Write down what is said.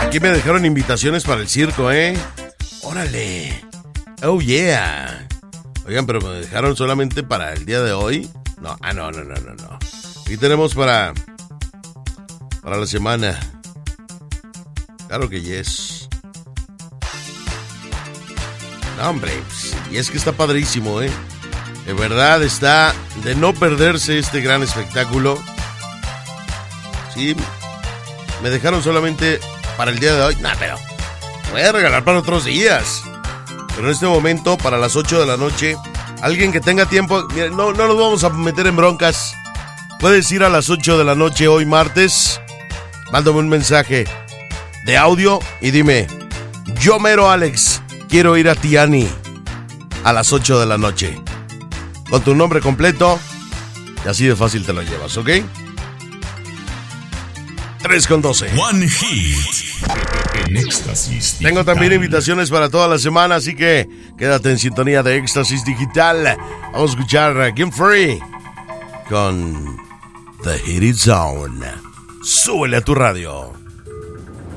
Aquí me dejaron invitaciones para el circo, ¿eh? ¡Órale! ¡Oh, yeah! Oigan, pero me dejaron solamente para el día de hoy. No. Aquí tenemos para la semana. Claro que yes. No, hombre, y es que está padrísimo, ¿eh? De verdad está de no perderse este gran espectáculo. Sí, me dejaron solamente para el día de hoy. No, pero voy a regalar para otros días. Pero en este momento, para las 8 de la noche, alguien que tenga tiempo, miren, no nos vamos a meter en broncas. Puedes ir a las 8 de la noche hoy martes, mándame un mensaje de audio y dime: yo mero Alex, quiero ir a Tiani a las 8 de la noche. Con tu nombre completo, y así de fácil te lo llevas, ¿ok? 3:12. One Hit en Éxtasis Digital. Tengo también invitaciones para toda la semana, así que quédate en sintonía de Éxtasis Digital. Vamos a escuchar a Game Free con The Hit Zone. Súbele a tu radio.